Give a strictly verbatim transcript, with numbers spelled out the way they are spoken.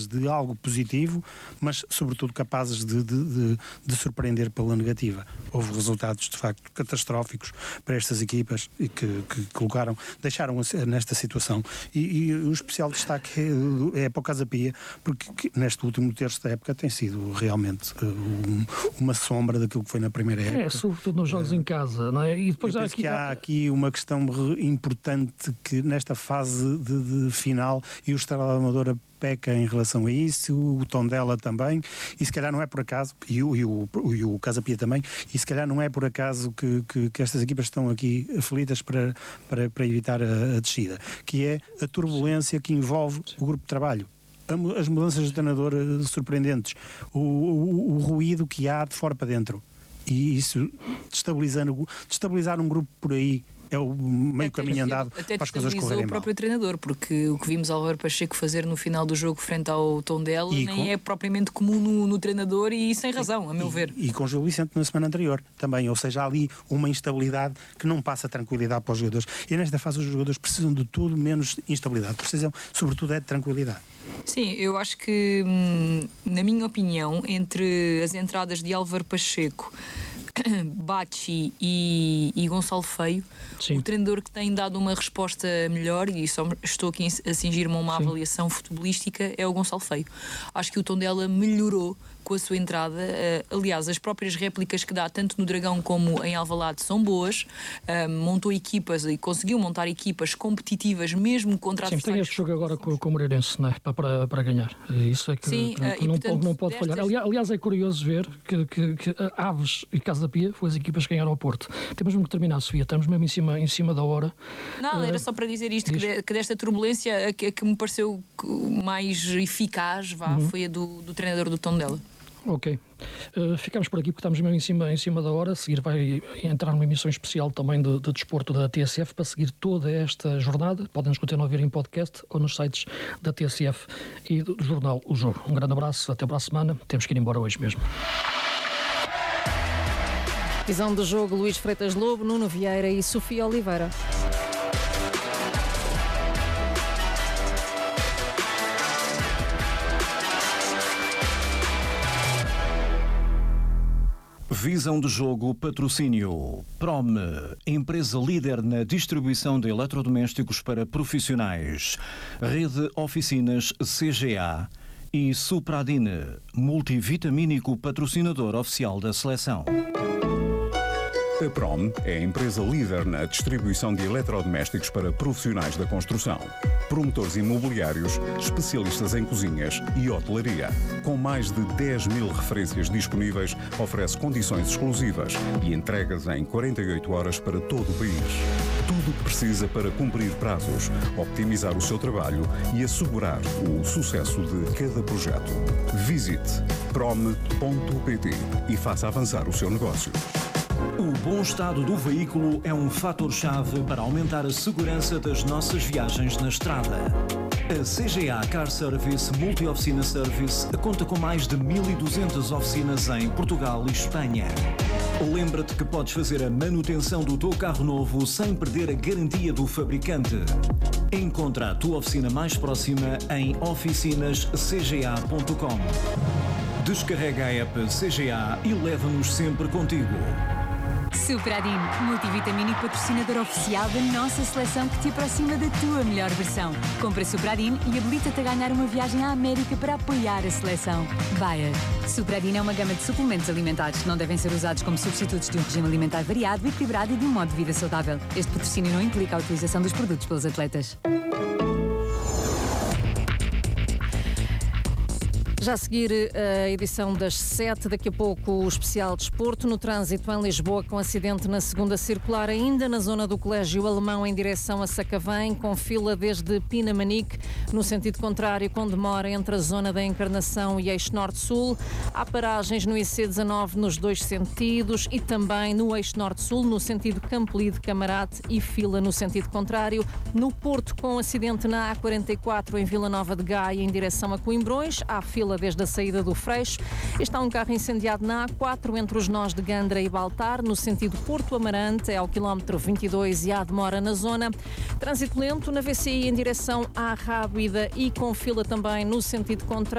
de algo positivo, mas sobretudo capazes de, de, de, de surpreender pela negativa. Houve resultados de facto catastróficos para estas equipas e que, que colocaram, deixaram nesta situação. E, e o especial destaque é, é para o Casa Pia, porque neste último terço da época tem sido realmente um, uma sombra daquilo que foi na primeira época. É, sobretudo nos jogos é. em casa, não é? E depois Eu há penso aqui... que há aqui uma questão importante que nesta fase de, de final, e o Estrela da Amadora peca em relação a isso, o Tondela também, e se calhar não é por acaso, e o, e o, e o Casa Pia também, e se calhar não é por acaso que, que, que estas equipas estão aqui aflitas para, para, para evitar a, a descida, que é a turbulência que envolve o grupo de trabalho. As mudanças de treinador surpreendentes, o, o, o ruído que há de fora para dentro, e isso destabilizando, destabilizar um grupo por aí é o meio até caminho andado até para as coisas correrem mal. O próprio treinador, porque o que vimos Álvaro Pacheco fazer no final do jogo frente ao Tondela e nem com... é propriamente comum no, no treinador, e sem razão, a meu e, ver. E com o Gil Vicente na semana anterior também, ou seja, há ali uma instabilidade que não passa tranquilidade para os jogadores, e nesta fase os jogadores precisam de tudo menos instabilidade, precisam sobretudo é de tranquilidade. Sim, eu acho que, na minha opinião, entre as entradas de Álvaro Pacheco, Bachi e, e Gonçalo Feio, sim, o treinador que tem dado uma resposta melhor, e só estou aqui a cingir-me a uma sim. avaliação futebolística, é o Gonçalo Feio. Acho que o Tondela melhorou com a sua entrada. Uh, aliás, as próprias réplicas que dá tanto no Dragão como em Alvalade são boas. Uh, montou equipas e conseguiu montar equipas competitivas mesmo contra a... Sim, tem este jogo agora com, com o Moreirense, né? para, para, para ganhar. Isso é que, sim, que, uh, que não, portanto, não pode destas... falhar. Aliás, aliás, é curioso ver que, que, que Aves e Casa Pia foram as equipas que ganharam ao Porto. Temos mesmo que terminar, Sofia, estamos mesmo em cima, em cima da hora. Não, uh, era só para dizer isto, que, de, que desta turbulência a que, a que me pareceu mais eficaz vá, uhum. foi a do, do treinador do Tondela. Ok. Uh, ficamos por aqui porque estamos mesmo em cima, em cima da hora. A seguir vai entrar numa emissão especial também de, de desporto da T S F para seguir toda esta jornada. Podem nos continuar a ouvir em podcast ou nos sites da T S F e do, do jornal O Jogo. Um grande abraço, até para a semana. Temos que ir embora hoje mesmo. Visão do jogo: Luís Freitas Lobo, Nuno Vieira e Sofia Oliveira. Visão do jogo, patrocínio Prom, empresa líder na distribuição de eletrodomésticos para profissionais. Rede Oficinas C G A e Supradine, multivitamínico patrocinador oficial da seleção. A Prom é a empresa líder na distribuição de eletrodomésticos para profissionais da construção. Promotores imobiliários, especialistas em cozinhas e hotelaria. Com mais de dez mil referências disponíveis, oferece condições exclusivas e entregas em quarenta e oito horas para todo o país. Tudo o que precisa para cumprir prazos, optimizar o seu trabalho e assegurar o sucesso de cada projeto. Visite prom ponto pt e faça avançar o seu negócio. O bom estado do veículo é um fator-chave para aumentar a segurança das nossas viagens na estrada. A C G A Car Service Multi-Oficina Service conta com mais de mil e duzentas oficinas em Portugal e Espanha. Lembra-te que podes fazer a manutenção do teu carro novo sem perder a garantia do fabricante. Encontra a tua oficina mais próxima em oficinas c g a ponto com. Descarrega a app C G A e leva-nos sempre contigo. Supradine, multivitamínico patrocinador oficial da nossa seleção que te aproxima da tua melhor versão. Compra Supradine e habilita-te a ganhar uma viagem à América para apoiar a seleção. Bayer. Supradine é uma gama de suplementos alimentares que não devem ser usados como substitutos de um regime alimentar variado, equilibrado e de um modo de vida saudável. Este patrocínio não implica a utilização dos produtos pelos atletas. Já a seguir a edição das sete, daqui a pouco o especial desporto. No trânsito em Lisboa, com acidente na segunda circular, ainda na zona do Colégio Alemão em direção a Sacavém, com fila desde Pinamanique, no sentido contrário, com demora entre a zona da Encarnação e eixo norte-sul. Há paragens no I C dezanove nos dois sentidos e também no eixo norte-sul, no sentido Campolide-Camarate, e fila no sentido contrário. No Porto, com acidente na A quarenta e quatro em Vila Nova de Gaia em direção a Coimbrões, há fila desde a saída do Freixo. Está um carro incendiado na A quatro entre os nós de Gandra e Baltar, no sentido Porto Amarante, é ao quilómetro vinte e dois e há demora na zona. Trânsito lento na V C I em direção à Rábida e com fila também no sentido contrário.